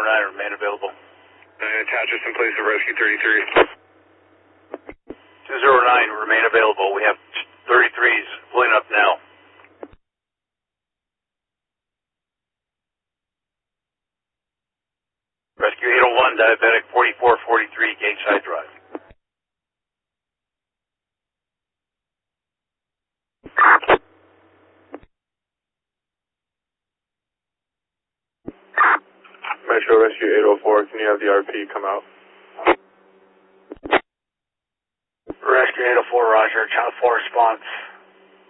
remain available. Attachers in place of Rescue 33. 209, remain available. We have 33s pulling up now. Rescue 801, diabetic 4443, Gate Side Drive. Metro Rescue 804, can you have the RP come out? Rescue 804, roger. Channel 4 response.